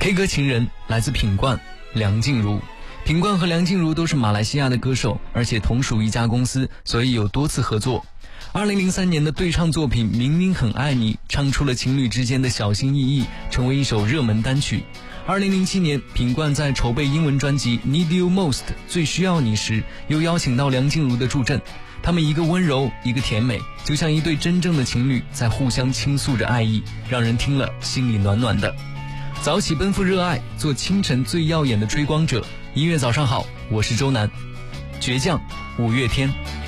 K 歌情人来自品冠、梁静茹。品冠和梁静茹都是马来西亚的歌手，而且同属一家公司，所以有多次合作。2003年的对唱作品《明明很爱你》唱出了情侣之间的小心翼翼，成为一首热门单曲。2007年，品冠在筹备英文专辑《Need You Most》最需要你时，又邀请到梁静茹的助阵。他们一个温柔，一个甜美，就像一对真正的情侣在互相倾诉着爱意，让人听了心里暖暖的。早起奔赴热爱，做清晨最耀眼的追光者。音乐早上好，我是周南。倔强，五月天。